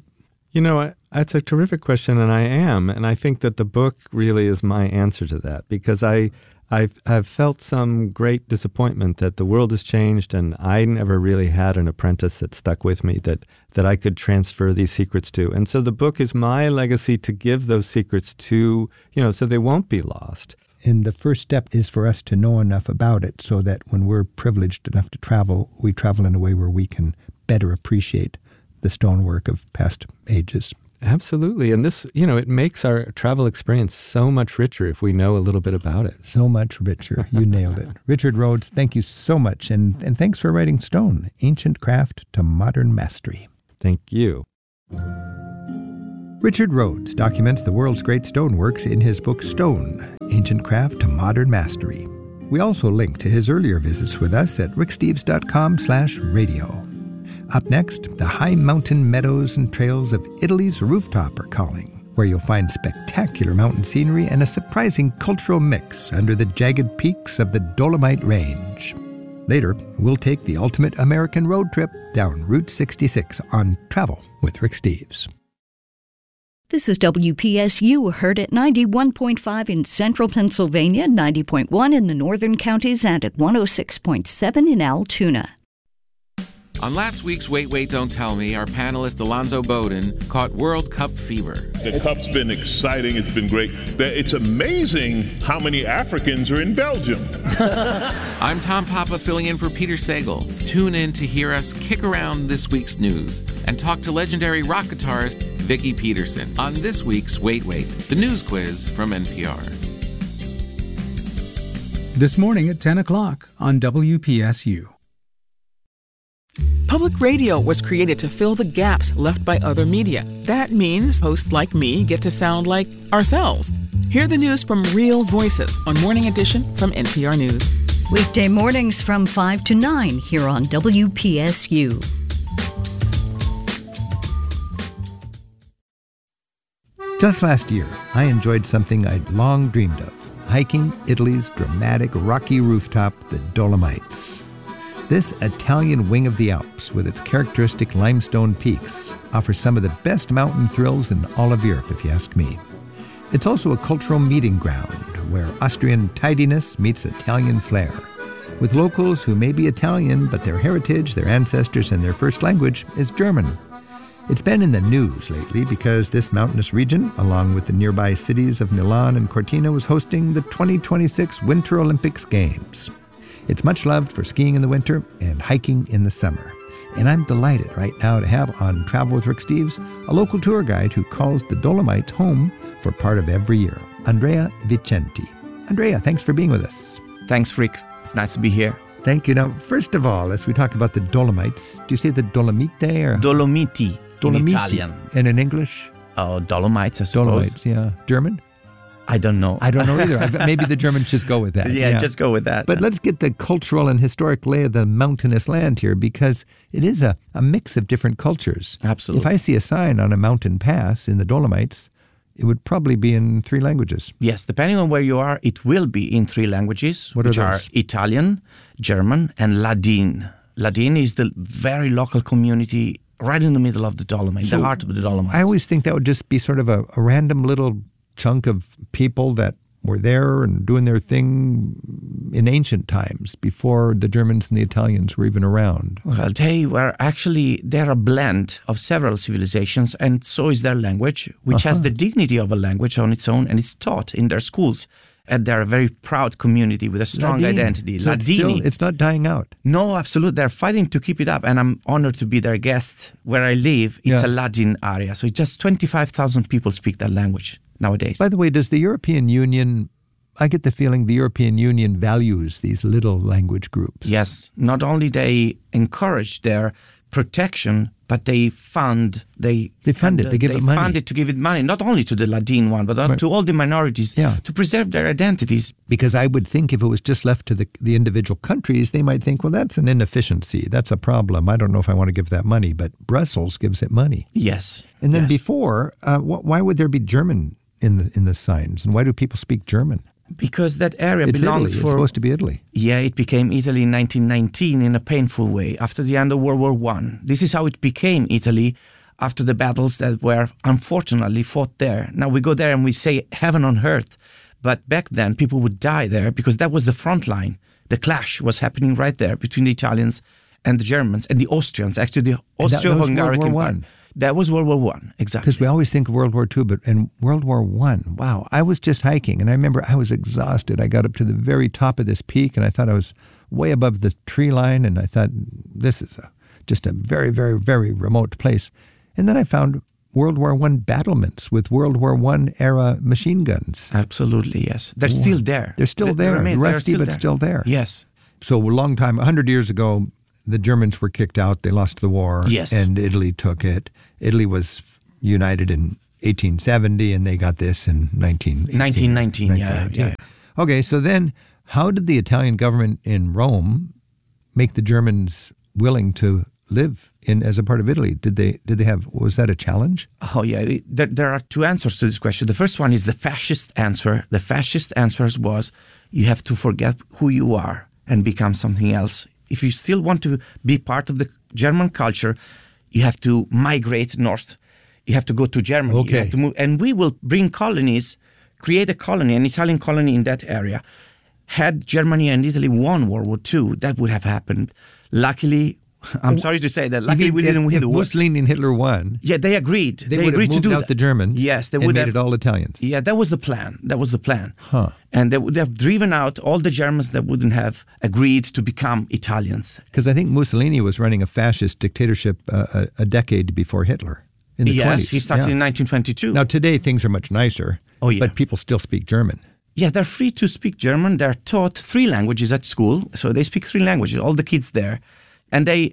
You know, that's a terrific question, and I am. And I think that the book really is my answer to that, because I've felt some great disappointment that the world has changed, and I never really had an apprentice that stuck with me that I could transfer these secrets to. And so the book is my legacy to give those secrets to, so they won't be lost. And the first step is for us to know enough about it so that when we're privileged enough to travel, we travel in a way where we can better appreciate the stonework of past ages. Absolutely. And this, it makes our travel experience so much richer if we know a little bit about it. So much richer. You nailed it. Richard Rhodes, thank you so much. And thanks for writing Stone, Ancient Craft to Modern Mastery. Thank you. Richard Rhodes documents the world's great stoneworks in his book Stone, Ancient Craft to Modern Mastery. We also link to his earlier visits with us at ricksteves.com/radio. Up next, the high mountain meadows and trails of Italy's rooftop are calling, where you'll find spectacular mountain scenery and a surprising cultural mix under the jagged peaks of the Dolomite Range. Later, we'll take the ultimate American road trip down Route 66 on Travel with Rick Steves. This is WPSU, heard at 91.5 in central Pennsylvania, 90.1 in the northern counties, and at 106.7 in Altoona. On last week's Wait, Wait, Don't Tell Me, our panelist Alonzo Bowden caught World Cup fever. The Cup's been exciting. It's been great. It's amazing how many Africans are in Belgium. I'm Tom Papa filling in for Peter Sagal. Tune in to hear us kick around this week's news and talk to legendary rock guitarist Vicki Peterson on this week's Wait, Wait, the news quiz from NPR. This morning at 10 o'clock on WPSU. Public radio was created to fill the gaps left by other media. That means hosts like me get to sound like ourselves. Hear the news from real voices on Morning Edition from NPR News. Weekday mornings from 5 to 9 here on WPSU. Just last year, I enjoyed something I'd long dreamed of, hiking Italy's dramatic rocky rooftop, the Dolomites. This Italian wing of the Alps, with its characteristic limestone peaks, offers some of the best mountain thrills in all of Europe, if you ask me. It's also a cultural meeting ground where Austrian tidiness meets Italian flair, with locals who may be Italian, but their heritage, their ancestors, and their first language is German. It's been in the news lately because this mountainous region, along with the nearby cities of Milan and Cortina, was hosting the 2026 Winter Olympics Games. It's much loved for skiing in the winter and hiking in the summer. And I'm delighted right now to have on Travel with Rick Steves a local tour guide who calls the Dolomites home for part of every year, Andrea Vicenti. Andrea, thanks for being with us. Thanks, Rick. It's nice to be here. Thank you. Now, first of all, as we talk about the Dolomites, do you say the Dolomite or? Dolomiti. Dolomiti. In Italian. And in English? Oh, Dolomites, I suppose. Dolomites, yeah. German? I don't know. I don't know either. Maybe the Germans just go with that. Yeah, just go with that. But let's get the cultural and historic lay of the mountainous land here, because it is a mix of different cultures. Absolutely. If I see a sign on a mountain pass in the Dolomites, it would probably be in 3 languages. Yes, depending on where you are, it will be in 3 languages, which are Italian, German, and Ladin. Ladin is the very local community right in the middle of the Dolomites, the heart of the Dolomites. I always think that would just be sort of a random little chunk of people that were there and doing their thing in ancient times before the Germans and the Italians were even around. Well, they're a blend of several civilizations, and so is their language, which has the dignity of a language on its own, and it's taught in their schools. And they're a very proud community with a strong identity. So it's not dying out. No, absolutely. They're fighting to keep it up, and I'm honored to be their guest. Where I live, it's a Ladin area, so just 25,000 people speak that language nowadays. By the way, does the European Union, I get the feeling the European Union values these little language groups. Yes. Not only they encourage their protection, but they fund it. They give it money. They fund it to give it money, not only to the Ladin one, but to all the minorities, to preserve their identities. Because I would think if it was just left to the individual countries, they might think, well, that's an inefficiency. That's a problem. I don't know if I want to give that money, but Brussels gives it money. Yes. And then before, why would there be German in the signs? And why do people speak German? Because that area belongs It's supposed to be Italy. Yeah, it became Italy in 1919 in a painful way after the end of World War I. This is how it became Italy after the battles that were unfortunately fought there. Now we go there and we say heaven on earth, but back then people would die there because that was the front line. The clash was happening right there between the Italians and the Germans and the Austrians. Actually, the Austro-Hungarian part. That was World War I, exactly. Because we always think of World War II, but in World War I, wow, I was just hiking, and I remember I was exhausted. I got up to the very top of this peak, and I thought I was way above the tree line, and I thought, this is just a very, very, very remote place. And then I found World War I battlements with World War I era machine guns. Absolutely, yes. They're still there. They're still there. Rusty, but still there. Yes. So a long time, 100 years ago, the Germans were kicked out. They lost the war. Yes. And Italy took it. Italy was united in 1870, and they got this in 1919. Yeah. Okay, so then how did the Italian government in Rome make the Germans willing to live as a part of Italy? Did they have, was that a challenge? Oh, yeah. There are two answers to this question. The first one is the fascist answer. The fascist answer was you have to forget who you are and become something else. If you still want to be part of the German culture, you have to migrate north. You have to go to Germany. Okay. You have to move. And we will bring colonies, create a colony, an Italian colony in that area. Had Germany and Italy won World War II, that would have happened. Luckily, I'm sorry to say that, luckily we didn't win the war. Mussolini and Hitler won. Yeah, they agreed. They would agreed have moved to do out that. the Germans. Yes, they and would made have it all Italians. Yeah, that was the plan. Huh. And they would have driven out all the Germans that wouldn't have agreed to become Italians. Because I think Mussolini was running a fascist dictatorship a decade before Hitler. In the 20s. Yes, he started in 1922. Now today things are much nicer. Oh, yeah. But people still speak German. Yeah, they're free to speak German. They're taught 3 languages at school. So they speak 3 languages, all the kids there. And I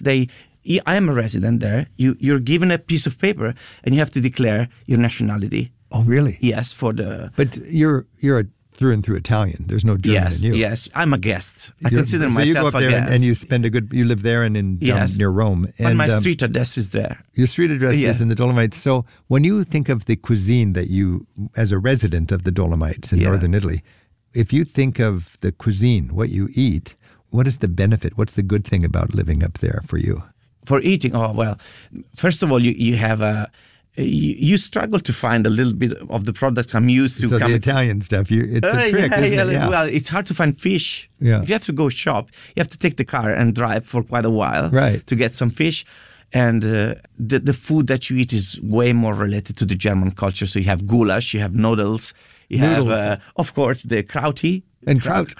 am a resident there. You're given a piece of paper and you have to declare your nationality. Oh, really? Yes, But you're a through and through Italian. There's no German in you. Yes, I'm a guest. I consider myself you go up a there guest. and you live there and down near Rome. And my street address is there. Your street address is in the Dolomites. So when you think of the cuisine that you, as a resident of the Dolomites in northern Italy, if you think of the cuisine, what you eat, what is the benefit? What's the good thing about living up there for you? For eating, first of all, you have you struggle to find a little bit of the products I'm used to. So the Italian stuff, it's a trick, isn't it? Yeah. Well, it's hard to find fish. Yeah. If you have to go shop, you have to take the car and drive for quite a while to get some fish. And the food that you eat is way more related to the German culture. So you have goulash, you have noodles, you have, of course, the krauti. And krauts,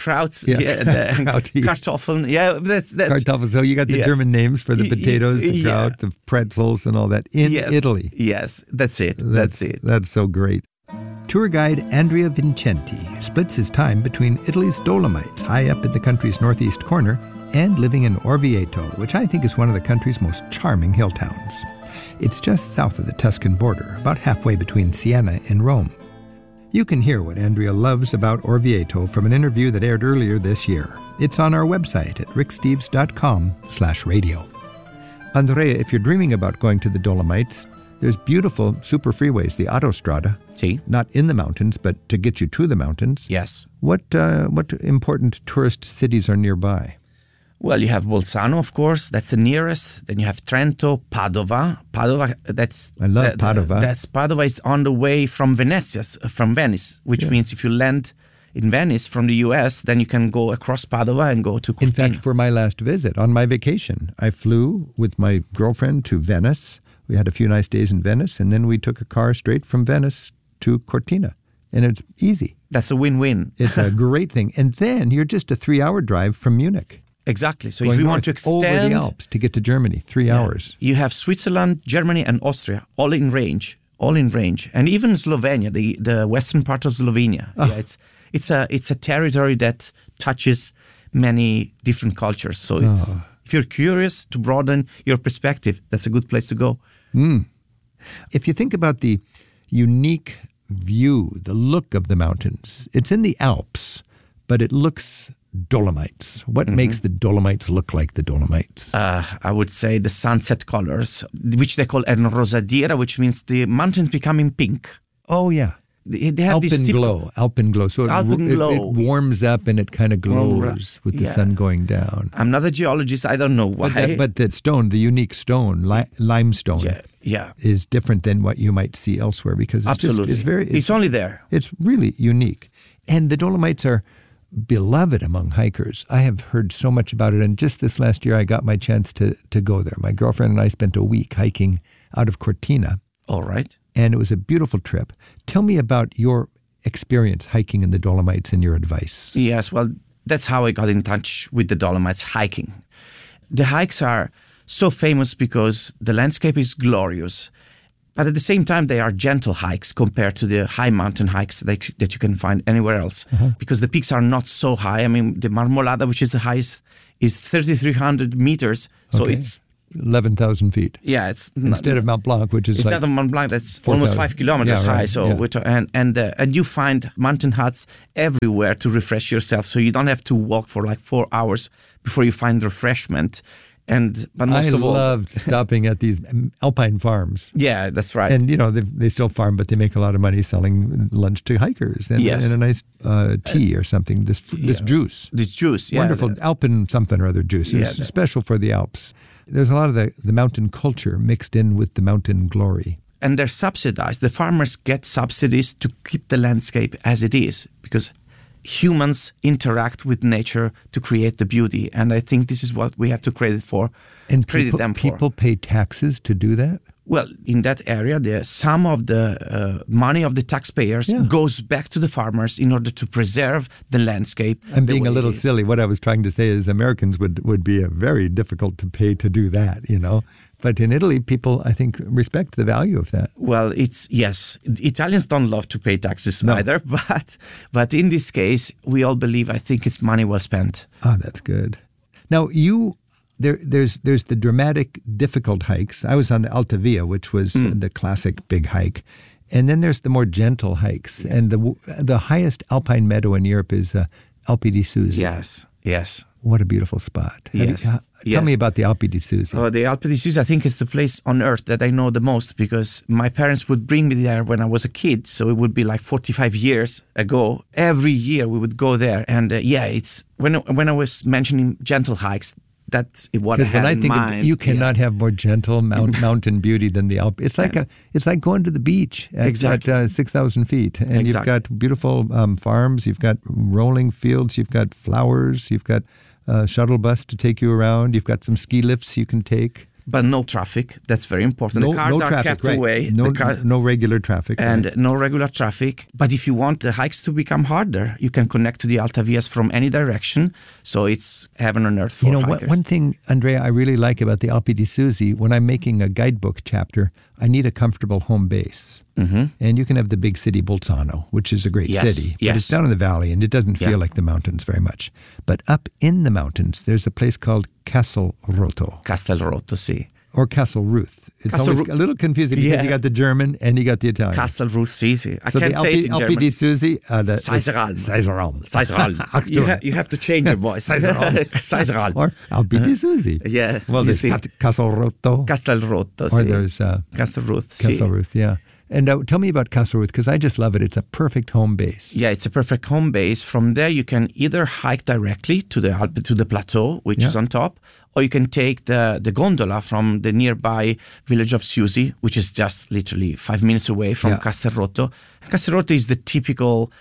kartoffeln. Yeah, that's kartoffeln. So you got the German names for the potatoes, the kraut, the pretzels, and all that in Italy. Yes, that's it. That's it. That's so great. Tour guide Andrea Vincenti splits his time between Italy's Dolomites, high up in the country's northeast corner, and living in Orvieto, which I think is one of the country's most charming hill towns. It's just south of the Tuscan border, about halfway between Siena and Rome. You can hear what Andrea loves about Orvieto from an interview that aired earlier this year. It's on our website at ricksteves.com/radio. Andrea, if you're dreaming about going to the Dolomites, there's beautiful super freeways, the Autostrada. Not in the mountains, but to get you to the mountains. Yes. What important tourist cities are nearby? Well, you have Bolzano, of course. That's the nearest. Then you have Trento, Padova. Padova, I love Padova. Padova is on the way from Venice, which means if you land in Venice from the U.S., then you can go across Padova and go to Cortina. In fact, for my last visit, on my vacation, I flew with my girlfriend to Venice. We had a few nice days in Venice, and then we took a car straight from Venice to Cortina. And it's easy. That's a win-win. It's a great thing. And then you're just a 3-hour drive from Munich. Exactly. So if you want to extend over the Alps to get to Germany, 3 hours. You have Switzerland, Germany, and Austria all in range, and even Slovenia, the western part of Slovenia. Oh. Yeah, it's a territory that touches many different cultures. So if you're curious to broaden your perspective, that's a good place to go. If you think about the unique view, the look of the mountains, it's in the Alps, but it looks Dolomites. What makes the Dolomites look like the Dolomites? I would say the sunset colors, which they call enrosadiera, which means the mountains becoming pink. Oh, yeah. They have this Alpenglow. So it warms up and it kind of glows with the sun going down. I'm not a geologist. I don't know why. But that stone, the unique stone, limestone, is different than what you might see elsewhere because it's only there. It's really unique. And the Dolomites are beloved among hikers. I have heard so much about it. And just this last year, I got my chance to go there. My girlfriend and I spent a week hiking out of Cortina. All right. And it was a beautiful trip. Tell me about your experience hiking in the Dolomites and your advice. Yes, well, that's how I got in touch with the Dolomites hiking. The hikes are so famous because the landscape is glorious, but at the same time, they are gentle hikes compared to the high mountain hikes that you can find anywhere else because the peaks are not so high. I mean, the Marmolada, which is the highest, is 3,300 meters, so it's 11,000 feet. Yeah, it's instead of Mont Blanc, which is instead of Mont Blanc, that's almost 5 kilometers high. So and you find mountain huts everywhere to refresh yourself. So you don't have to walk for like 4 hours before you find refreshment. But most of all, loved stopping at these alpine farms. Yeah, that's right. And they still farm, but they make a lot of money selling lunch to hikers and a nice tea or something. This juice. This juice, wonderful Alpen something or other juice. It's special for the Alps. There's a lot of the mountain culture mixed in with the mountain glory. And they're subsidized. The farmers get subsidies to keep the landscape as it is because humans interact with nature to create the beauty. And I think this is what we have to credit them for. People pay taxes to do that? Well, in that area, some of the money of the taxpayers goes back to the farmers in order to preserve the landscape. I'm being a little silly. What I was trying to say is Americans would be very difficult to pay to do that, But in Italy, people, I think, respect the value of that. Well, Italians don't love to pay taxes either, but in this case, we all believe, I think it's money well spent. Oh, that's good. Now, there's the dramatic, difficult hikes. I was on the Alta Via, which was the classic big hike. And then there's the more gentle hikes. Yes. And the highest alpine meadow in Europe is Alpi di Susi. Yes. What a beautiful spot. Tell me about the Alpi di Susi. Oh, the Alpi di Susi, I think, is the place on earth that I know the most because my parents would bring me there when I was a kid. So it would be like 45 years ago. Every year we would go there. And it's when I was mentioning gentle hikes, that's what I had in mind. You cannot have more gentle mountain beauty than the Alps. It's like going to the beach at 6,000 feet, and you've got beautiful farms. You've got rolling fields. You've got flowers. You've got a shuttle bus to take you around. You've got some ski lifts you can take. But no traffic. That's very important. The cars are kept away. No regular traffic. And no regular traffic. But if you want the hikes to become harder, you can connect to the Alta Vias from any direction. So it's heaven on earth for hikers. One thing, Andrea, I really like about the Alpi di Susi, when I'm making a guidebook chapter, I need a comfortable home base. Mm-hmm. And you can have the big city Bolzano, which is a great city. But it's down in the valley, and it doesn't feel like the mountains very much. But up in the mountains, there's a place called Castelrotto. Castelrotto, sì. Or Castelruth. It's always a little confusing because you got the German and you got the Italian. Castelruth, sì. I so can't say it in German. Alpi di Susi. Seiseral. You have to change your voice. Seiseral. Or Alpi di Susi. Yeah. Well, there's Castelrotto. Castelrotto, sì. Or there's Castelruth, Castelruth, yeah. And tell me about Castelruth, because I just love it. It's a perfect home base. Yeah, it's a perfect home base. From there, you can either hike directly to the plateau, which is on top, or you can take the gondola from the nearby village of Siusi, which is just literally 5 minutes away from Castelrotto. Castelrotto is the typical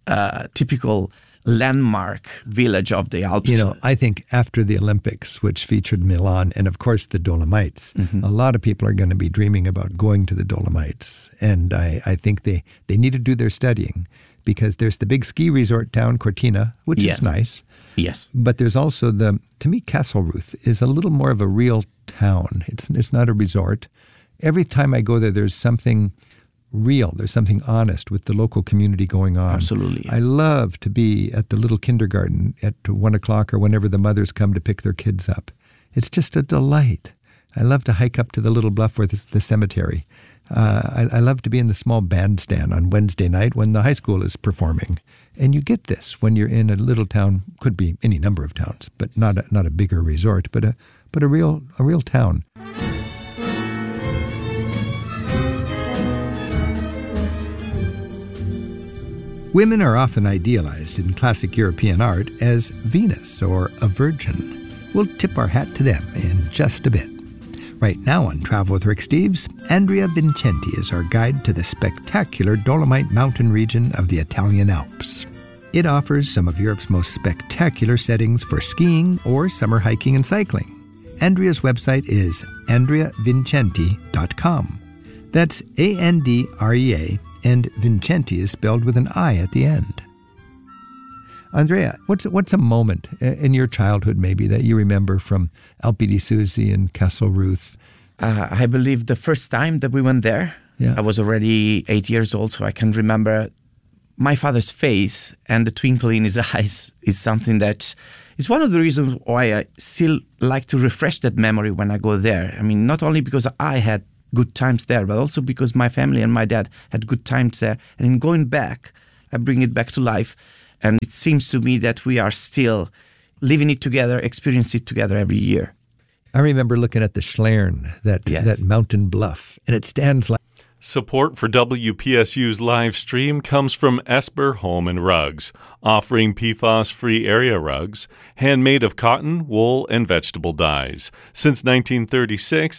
landmark village of the Alps. I think after the Olympics, which featured Milan and, of course, the Dolomites, a lot of people are going to be dreaming about going to the Dolomites. And I think they need to do their studying because there's the big ski resort town, Cortina, which is nice. Yes. But there's also to me, Castelruth is a little more of a real town. It's not a resort. Every time I go there, there's something real. There's something honest with the local community going on. Absolutely. I love to be at the little kindergarten at 1 o'clock or whenever the mothers come to pick their kids up. It's just a delight. I love to hike up to the little bluff where the cemetery. I love to be in the small bandstand on Wednesday night when the high school is performing. And you get this when you're in a little town, could be any number of towns, but not a bigger resort, but a real town. Women are often idealized in classic European art as Venus or a virgin. We'll tip our hat to them in just a bit. Right now on Travel with Rick Steves, Andrea Vincenti is our guide to the spectacular Dolomite mountain region of the Italian Alps. It offers some of Europe's most spectacular settings for skiing or summer hiking and cycling. Andrea's website is andreavincenti.com. That's Andrea, and Vincenti is spelled with an I at the end. Andrea, what's a moment in your childhood maybe that you remember from Alpe di Susi and Castle Ruth? I believe the first time that we went there, I was already 8 years old, so I can remember my father's face and the twinkle in his eyes is something that is one of the reasons why I still like to refresh that memory when I go there. I mean, not only because I had good times there, but also because my family and my dad had good times there. And in going back, I bring it back to life. And it seems to me that we are still living it together, experiencing it together every year. I remember looking at the Schlern, that mountain bluff, and it stands like... Support for WPSU's live stream comes from Esper Home and Rugs, offering PFAS-free area rugs, handmade of cotton, wool, and vegetable dyes. Since 1936,